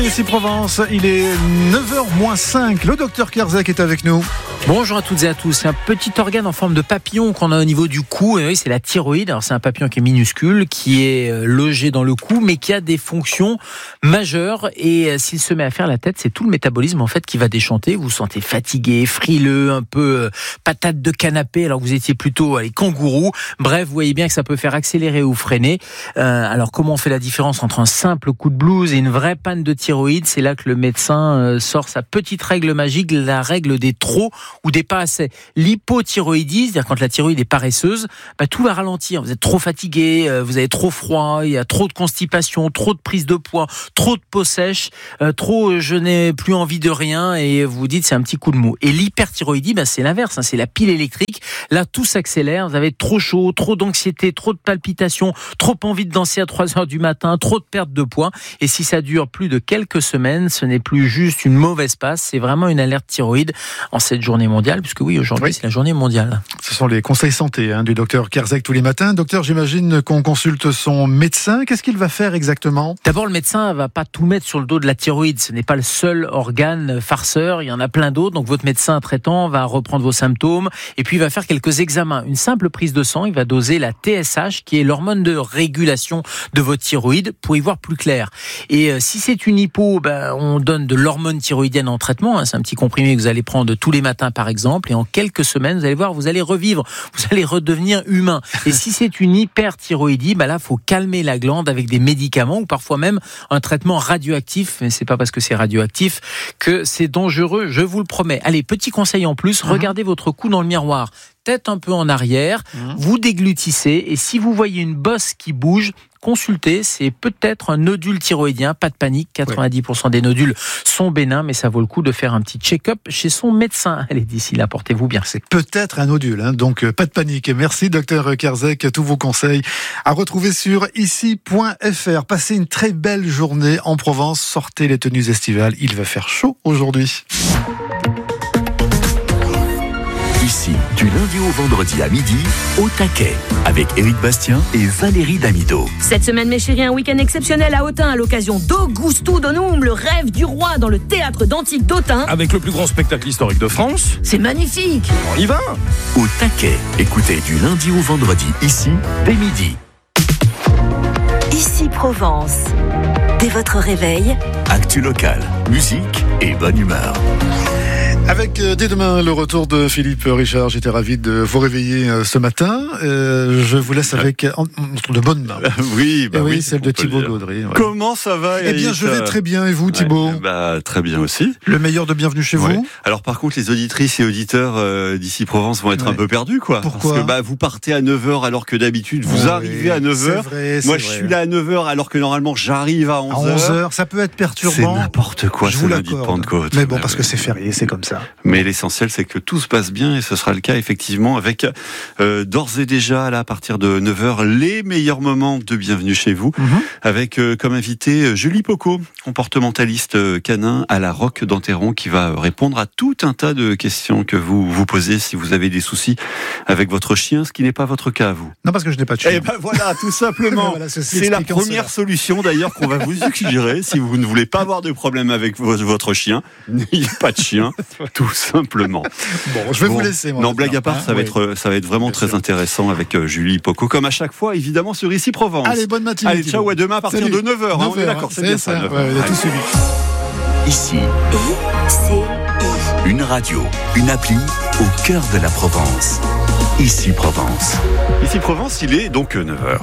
Ici Provence, il est 9h-5. Le docteur Kerzek est avec nous. Bonjour à toutes et à tous. C'est un petit organe en forme de papillon qu'on a au niveau du cou. Et oui, c'est la thyroïde. Alors c'est un papillon qui est minuscule, qui est logé dans le cou, mais qui a des fonctions majeures. Et s'il se met à faire la tête, c'est tout le métabolisme en fait qui va déchanter. Vous vous sentez fatigué, frileux, un peu patate de canapé, alors que vous étiez plutôt kangourou. Bref, vous voyez bien que ça peut faire accélérer ou freiner. Alors comment on fait la différence entre un simple coup de blues et une vraie panne de thyroïde? C'est là que le médecin sort sa petite règle magique, la règle des trop ou des pas assez. L'hypothyroïdie, c'est-à-dire quand la thyroïde est paresseuse, tout va ralentir. Vous êtes trop fatigué, vous avez trop froid, il y a trop de constipation, trop de prise de poids, trop de peau sèche, trop je n'ai plus envie de rien et vous vous dites c'est un petit coup de mou. Et l'hyperthyroïdie, c'est l'inverse, c'est la pile électrique. Là, tout s'accélère, vous avez trop chaud, trop d'anxiété, trop de palpitations, trop envie de danser à 3h du matin, trop de perte de poids. Et si ça dure plus de quelques semaines, ce n'est plus juste une mauvaise passe, c'est vraiment une alerte thyroïde en cette journée mondiale, puisque oui, aujourd'hui, c'est la journée mondiale. Ce sont les conseils santé du docteur Kerzek tous les matins. Docteur, j'imagine qu'on consulte son médecin. Qu'est-ce qu'il va faire exactement? D'abord, le médecin ne va pas tout mettre sur le dos de la thyroïde. Ce n'est pas le seul organe farceur. Il y en a plein d'autres. Donc, votre médecin traitant va reprendre vos symptômes et puis il va faire quelques examens. Une simple prise de sang, il va doser la TSH, qui est l'hormone de régulation de votre thyroïde, pour y voir plus clair. Et si c'est une hypo, on donne de l'hormone thyroïdienne en traitement. C'est un petit comprimé que vous allez prendre tous les matins, par exemple. Et en quelques semaines, vous allez voir, vous allez revivre. Vous allez redevenir humain. Et si c'est une hyperthyroïdie, là, faut calmer la glande avec des médicaments ou parfois même un traitement radioactif. Mais c'est pas parce que c'est radioactif que c'est dangereux, je vous le promets. Allez, petit conseil en plus, regardez votre cou dans le miroir. Tête un peu en arrière, vous déglutissez et si vous voyez une bosse qui bouge, consultez, c'est peut-être un nodule thyroïdien, pas de panique, 90% des nodules sont bénins, mais ça vaut le coup de faire un petit check-up chez son médecin. Allez, d'ici là, portez-vous bien. C'est peut-être un nodule, donc pas de panique. Merci docteur Kerzek, tous vos conseils à retrouver sur ici.fr. Passez une très belle journée en Provence, sortez les tenues estivales, il va faire chaud aujourd'hui. Ici, du lundi au vendredi à midi, au taquet, avec Éric Bastien et Valérie Damido. Cette semaine, mes chéris, un week-end exceptionnel à Autun à l'occasion d'Augusto Donum, le rêve du roi dans le théâtre d'Antique d'Autun. Avec le plus grand spectacle historique de France. C'est magnifique. On y va. Au taquet, écoutez du lundi au vendredi, ici, dès midi. Ici Provence. Dès votre réveil, Actu locale, musique et bonne humeur. Avec dès demain le retour de Philippe Richard, j'étais ravi de vous réveiller ce matin. Je vous laisse avec de bonnes mains. Oui, celle de Thibaut Gaudry. Ouais. Comment ça va, Eric? Eh bien, je vais très bien. Et vous, Thibaut? Très bien aussi. Le meilleur de bienvenue chez vous. Alors, par contre, les auditrices et auditeurs d'ici Provence vont être un peu perdus, quoi. Pourquoi? Parce que vous partez à 9h alors que d'habitude vous arrivez à 9h. Moi, je suis là à 9h alors que normalement j'arrive à 11h. À 11h, ça peut être perturbant. C'est n'importe quoi, ce lundi de Pentecôte. Mais bon, parce que c'est férié, c'est comme ça. Mais l'essentiel, c'est que tout se passe bien et ce sera le cas effectivement avec d'ores et déjà, là, à partir de 9h, les meilleurs moments de bienvenue chez vous, avec comme invité Julie Pocot, comportementaliste canin à la Roque d'Enterron, qui va répondre à tout un tas de questions que vous vous posez si vous avez des soucis avec votre chien, ce qui n'est pas votre cas à vous. Non, parce que je n'ai pas de chien. Et voilà, tout simplement. Voilà, c'est la première solution d'ailleurs qu'on va vous suggérer si vous ne voulez pas avoir de problème avec votre chien. N'ayez pas de chien, tout simplement. Bon, je vais vous laisser. Non, blague à part, ça va être vraiment bien très sûr. Intéressant avec Julie Pocot, comme à chaque fois, évidemment, sur Ici Provence. Allez, bonne matinée. Allez, ciao, à demain à partir de 9h. On est d'accord, c'est bien ça. 9h. Ouais, tout suivi. Ici, une radio, une appli au cœur de la Provence. Ici Provence. Ici Provence, il est donc 9h.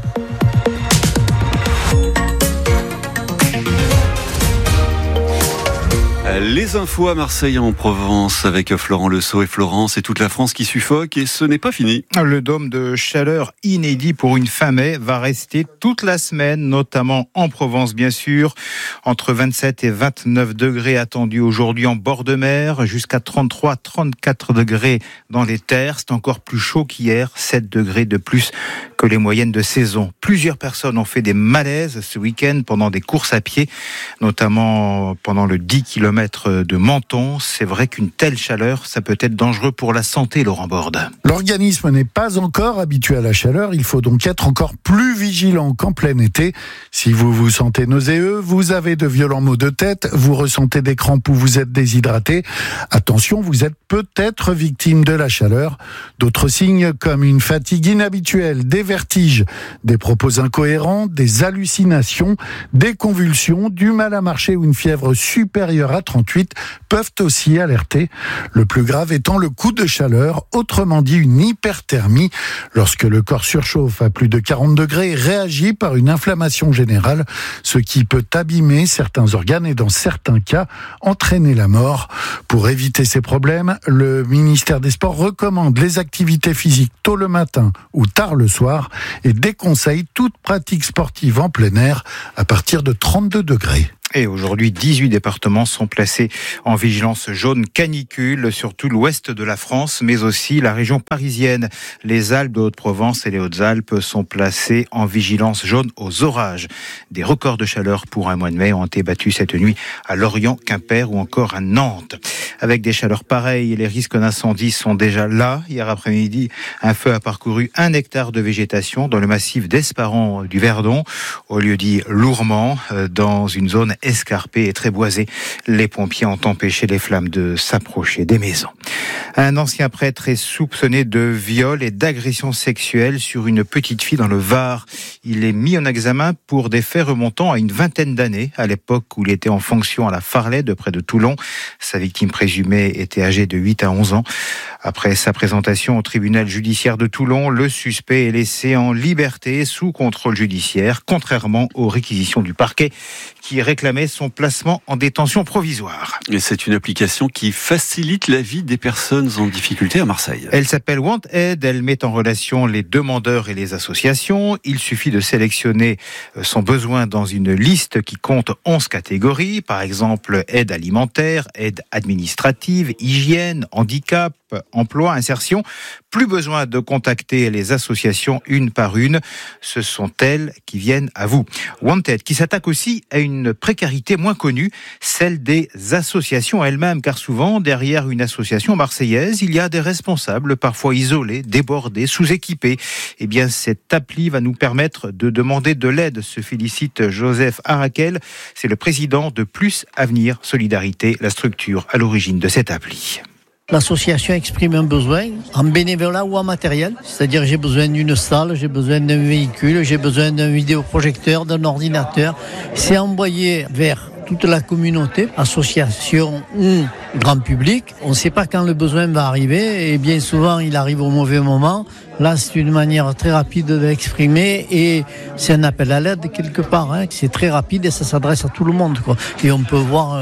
Les infos à Marseille en Provence avec Florent Lesault et Florence et toute la France qui suffoque, et ce n'est pas fini. Le dôme de chaleur inédit pour une fin mai va rester toute la semaine, notamment en Provence bien sûr. Entre 27 et 29 degrés attendus aujourd'hui en bord de mer, jusqu'à 33-34 degrés dans les terres. C'est encore plus chaud qu'hier, 7 degrés de plus que les moyennes de saison. Plusieurs personnes ont fait des malaises ce week-end pendant des courses à pied, notamment pendant le 10 km être de menton. C'est vrai qu'une telle chaleur, ça peut être dangereux pour la santé, Laurent Borde. L'organisme n'est pas encore habitué à la chaleur. Il faut donc être encore plus vigilant qu'en plein été. Si vous vous sentez nauséeux, vous avez de violents maux de tête, vous ressentez des crampes ou vous êtes déshydraté, attention, vous êtes peut-être victime de la chaleur. D'autres signes comme une fatigue inhabituelle, des vertiges, des propos incohérents, des hallucinations, des convulsions, du mal à marcher ou une fièvre supérieure à 38 peuvent aussi alerter. Le plus grave étant le coup de chaleur, autrement dit une hyperthermie. Lorsque le corps surchauffe à plus de 40 degrés, réagit par une inflammation générale, ce qui peut abîmer certains organes et dans certains cas entraîner la mort. Pour éviter ces problèmes, le ministère des Sports recommande les activités physiques tôt le matin ou tard le soir et déconseille toute pratique sportive en plein air à partir de 32 degrés. Et aujourd'hui, 18 départements sont placés en vigilance jaune canicule sur tout l'ouest de la France, mais aussi la région parisienne. Les Alpes de Haute-Provence et les Hautes-Alpes sont placés en vigilance jaune aux orages. Des records de chaleur pour un mois de mai ont été battus cette nuit à Lorient, Quimper ou encore à Nantes. Avec des chaleurs pareilles, les risques d'incendie sont déjà là. Hier après-midi, un feu a parcouru 1 hectare de végétation dans le massif d'Esparron du Verdon, au lieu dit Lourmand, dans une zone escarpée et très boisée. Les pompiers ont empêché les flammes de s'approcher des maisons. Un ancien prêtre est soupçonné de viol et d'agression sexuelle sur une petite fille dans le Var. Il est mis en examen pour des faits remontant à une vingtaine d'années, à l'époque où il était en fonction à la Farlède, près de Toulon. Sa victime présumée était âgée de 8 à 11 ans. Après sa présentation au tribunal judiciaire de Toulon, le suspect est laissé en liberté sous contrôle judiciaire, contrairement aux réquisitions du parquet qui réclamait son placement en détention provisoire. Et c'est une application qui facilite la vie des personnes en difficulté à Marseille. Elle s'appelle WantAid, elle met en relation les demandeurs et les associations. Il suffit de sélectionner son besoin dans une liste qui compte 11 catégories, par exemple aide alimentaire, aide administrative, hygiène, handicap, emploi, insertion. Plus besoin de contacter les associations une par une, ce sont elles qui viennent à vous. WantAid qui s'attaque aussi à une précarité moins connue, celle des associations elles-mêmes, car souvent derrière une association marseillaise, il y a des responsables parfois isolés, débordés, sous-équipés. Eh bien, cette appli va nous permettre de demander de l'aide, se félicite Joseph Arakel. C'est le président de Plus Avenir Solidarité, la structure à l'origine de cette appli. L'association exprime un besoin en bénévolat ou en matériel, c'est-à-dire j'ai besoin d'une salle, j'ai besoin d'un véhicule, j'ai besoin d'un vidéoprojecteur, d'un ordinateur. C'est envoyé vers toute la communauté, association ou grand public. On ne sait pas quand le besoin va arriver et bien souvent il arrive au mauvais moment. Là, c'est une manière très rapide de l'exprimer et c'est un appel à l'aide quelque part. C'est très rapide et ça s'adresse à tout le monde, quoi. Et on peut avoir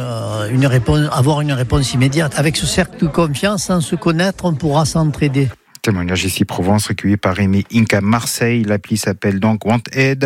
avoir une réponse immédiate. Avec ce cercle de confiance, sans se connaître, on pourra s'entraider. Témoignage ici Provence recueilli par Rémi Inca Marseille. L'appli s'appelle donc WantAid,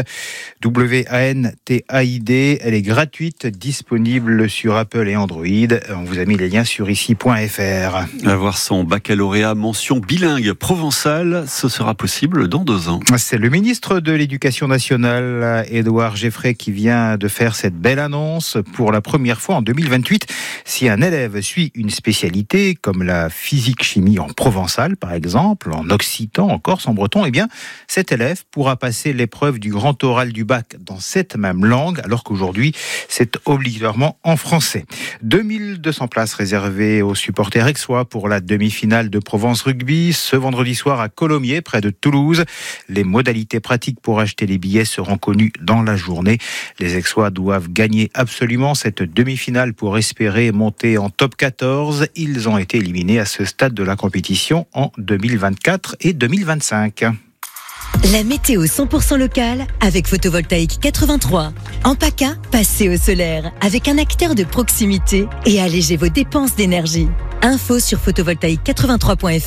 WANTAID. Elle est gratuite, disponible sur Apple et Android. On vous a mis les liens sur ici.fr. Avoir son baccalauréat mention bilingue provençale, ce sera possible dans 2 ans. C'est le ministre de l'Éducation nationale, Édouard Geffray, qui vient de faire cette belle annonce. Pour la première fois en 2028, si un élève suit une spécialité comme la physique-chimie en provençal, par exemple, en occitan, en corse, en breton, eh bien, cet élève pourra passer l'épreuve du grand oral du bac dans cette même langue, alors qu'aujourd'hui, c'est obligatoirement en français. 2200 places réservées aux supporters aixois pour la demi-finale de Provence Rugby, ce vendredi soir à Colomiers, près de Toulouse. Les modalités pratiques pour acheter les billets seront connues dans la journée. Les aixois doivent gagner absolument cette demi-finale pour espérer monter en top 14. Ils ont été éliminés à ce stade de la compétition en 2024 et 2025. La météo 100% locale avec Photovoltaïque 83. En PACA, passez au solaire avec un acteur de proximité et allégez vos dépenses d'énergie. Info sur photovoltaïque83.fr.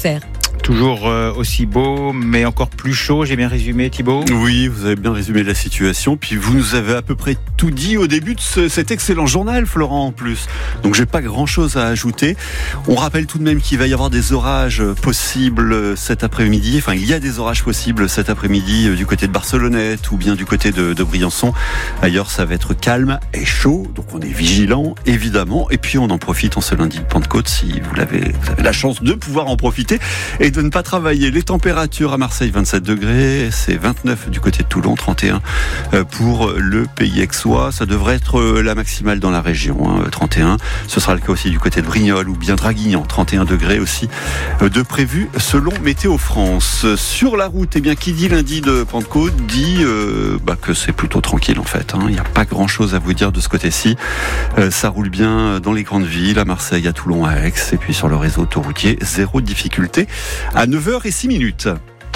Toujours aussi beau, mais encore plus chaud, j'ai bien résumé Thibaut? Oui, vous avez bien résumé la situation, puis vous nous avez à peu près tout dit au début de cet excellent journal, Florent, en plus. Donc j'ai pas grand-chose à ajouter. On rappelle tout de même qu'il va y avoir des orages possibles cet après-midi. Enfin, il y a des orages possibles cet après-midi du côté de Barcelonnette ou bien du côté de Briançon. Ailleurs, ça va être calme et chaud, donc on est vigilant, évidemment. Et puis on en profite en ce lundi de Pentecôte, si vous avez la chance de pouvoir en profiter et de ne pas travailler. Les températures à Marseille, 27 degrés, c'est 29 du côté de Toulon, 31 pour le Pays Aixois. Ça devrait être la maximale dans la région, 31. Ce sera le cas aussi du côté de Brignoles ou bien Draguignan, 31 degrés aussi de prévu selon Météo France. Sur la route, eh bien, qui dit lundi de Pentecôte dit que c'est plutôt tranquille en fait. Il n'y a pas grand chose à vous dire de ce côté-ci. Ça roule bien dans les grandes villes, à Marseille, à Toulon, à Aix, et puis sur le réseau autoroutier, zéro difficulté. À 9h06.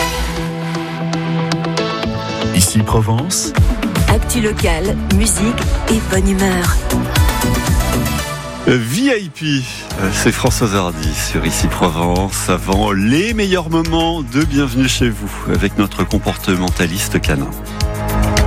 Ici Provence. Actu locale, musique et bonne humeur. VIP, c'est Françoise Hardy sur Ici Provence, avant les meilleurs moments de Bienvenue chez vous avec notre comportementaliste canin.